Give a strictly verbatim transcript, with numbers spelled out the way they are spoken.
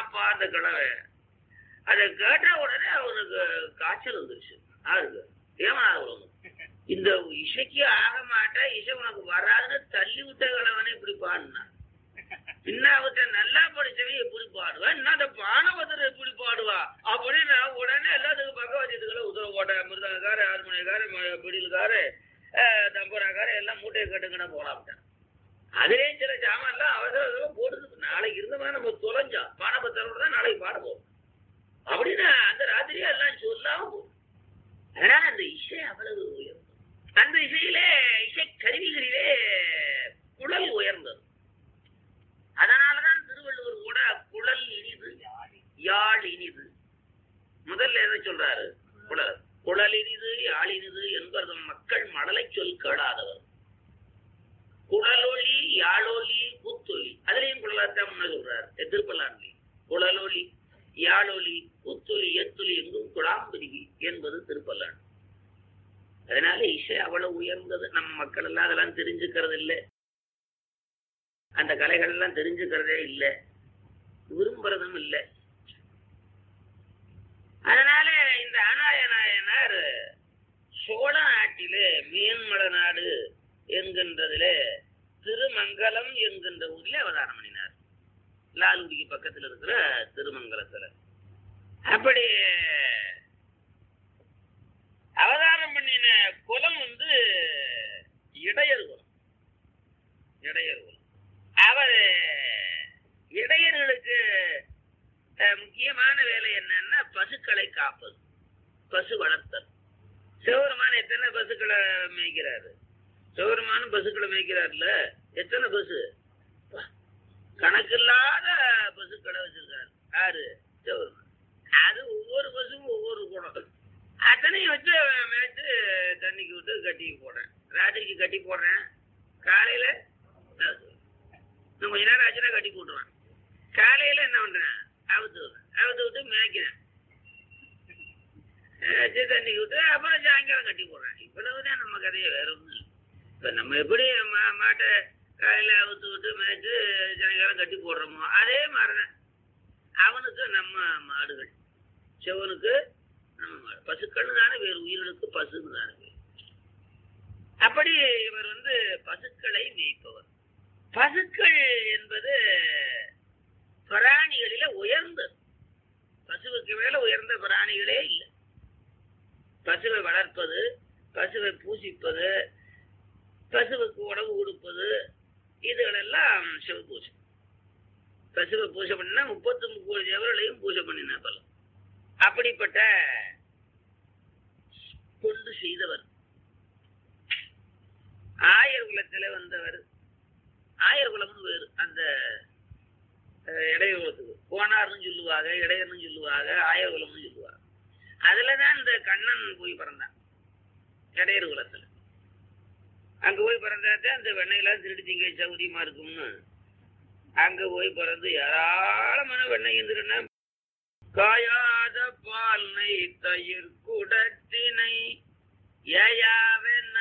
சொன்னாப்பா அந்த கிழவை. அதை கேட்ட உடனே அவனுக்கு காய்ச்சல் வந்துருச்சு. யாருக்கு? ஏமனார். இந்த இசைக்கு ஆக மாட்டேன், இசை உனக்கு வராதுன்னு தள்ளி விட்ட கிழவனை இப்படி பாடுனா பின்னாவிட்ட நல்லா படிச்சவன் எப்படி பாடுவா, என்ன அந்த பானபதர் எப்படி பாடுவா அப்படின்னு உடனே எல்லாத்துக்கும் பக்க வச்சதுக்குள்ள உத்தரவு போட்ட மிருதங்காரு, ஆறுமணிக்காரு, பிடிலுக்காரு, தம்பராக்காரு எல்லாம் மூட்டையை கட்டுங்கன்னு போடாவிட்டேன். அதுலேயும் சில ஜாமான்லாம் அவசர போடுது. நாளைக்கு இருந்தவன் நம்ம தொலைஞ்சா பானபத்திரோட தான் நாளைக்கு பாட போகும் அப்படின்னு அந்த ராத்திரியா எல்லாம் சொல்லாம போகும். அதனால அந்த இசை அவ்வளவு உயர்ந்தது. அந்த இசையிலே இசை கருவிகளிலே குழல் உயர்ந்தது. அதனாலதான் திருவள்ளுவர் கூட குழல் இனிது யாழ் இனிது முதல்ல எதை சொல்றாரு? குழல் குழல் இனிது யாழ் இனிது என்பது மக்கள் மழலை சொல் கேளாதவர். குழலொலி யாழொலி கூத்தொலி அதுலயும் குழலாத்தான் முன்ன சொல்றாரு திருப்பல்லாண்டி. குழலொலி யாழொலி கூத்தொலி எத்தொலி எங்கும் குழாம்பருவி என்பது திருப்பல்லாண்டு. அதனால இசை அவ்வளவு உயர்ந்தது. நம்ம மக்கள் எல்லாம் அதெல்லாம் தெரிஞ்சுக்கிறது இல்லை, அந்த கலைகள் எல்லாம் தெரிஞ்சுக்கிறதே இல்லை, விரும்புறதும் இல்லை. அதனால இந்த ஆனாய நாயனார் சோழ நாட்டிலே மேன்மல நாடு என்கின்றதிலே திருமங்கலம் என்கின்ற ஊரிலே அவதாரம் பண்ணினார். லால்குடிக்கு பக்கத்தில் இருக்கிற திருமங்கலத்துல. அப்படி அவதாரம் பண்ணின குலம் வந்து இடையர் குலம். இடையர் குலம். அவர் இடையர்களுக்கு முக்கியமான வேலை என்னன்னா பசுக்களை காப்பது, பசு வளர்த்தல். சிவபெருமான எத்தனை பசுக்களை மேய்க்கிறாரு? சிவபெருமானும் பசுக்களை மேய்க்கிறாருல்ல, எத்தனை பசு? கணக்கில்லாத பசுக்களை வச்சிருக்காரு. யாரு? சிவபெருமான். அது ஒவ்வொரு பசுவும் ஒவ்வொரு குணம். அத்தனையும் வச்சு மேய்ச்சு தண்ணிக்கு விட்டு கட்டி போடுறேன். ராத்திரிக்கு கட்டி போடுறேன், காலையில கொஞ்ச நேரம் ஆச்சுன்னா கட்டி போட்டுருவேன். காலையில என்ன பண்றேன்? அவுத்து விடுறேன். அவுத்து விட்டு மேய்க்கிறேன், தண்ணிக்கு விட்டு அப்புறம் சாயங்காலம் கட்டி போடுறேன். இவ்வளவுதான் நம்ம கதையை, வேற ஒன்றும் இல்லை. இப்ப நம்ம எப்படி மா மாட்டை காலையில அவுத்து விட்டு மேய்ச்சு சாயங்காலம் கட்டி போடுறோமோ அதே மாதிரிதான் அவனுக்கு நம்ம மாடுகள், சிவனுக்கு நம்ம மாடு. பசுக்கள் தானே வேறு, உயிர்களுக்கு பசுன்னு தானே வேறு. அப்படி இவர் வந்து பசுக்களை மேய்ப்பவர். பசுக்கள் என்பது பிராணிகளில உயர்ந்தது. பசுவுக்கு மேல உயர்ந்த பிராணிகளே இல்லை. பசுவை வளர்ப்பது, பசுவை பூசிப்பது, பசுவுக்கு உணவு கொடுப்பது, இதுகளெல்லாம் சிவ பூஜை. பசுவை பூஜை பண்ணினா முப்பத்தி முப்பது தேவர்களையும் பூஜை பண்ணின பலம். அப்படிப்பட்ட தொண்டு செய்தவர். ஆயர் குலத்துல வந்தவர். ஆயர் குலம்னு வேறு. அந்த இடையர் குலத்துக்கு கோனார்னு சொல்லுவாங்க, இடையர்னு சொல்லுவாங்க, ஆயர் குலம்னு சொல்லுவாங்க. அதுலதான் இந்த கண்ணன் போய் பிறந்தான், இடையர் குலத்துல. அங்க போய் பிறந்தாத்தான் அந்த வெண்ணையெல்லாம் திருடி திங்க சௌரியமா இருக்கும்னு அங்க போய் பிறந்து ஏராளமான வெண்ணெய் திருடின. காயாத பால் நெய் தயிர் குடத்தினை ஏயாவென்ன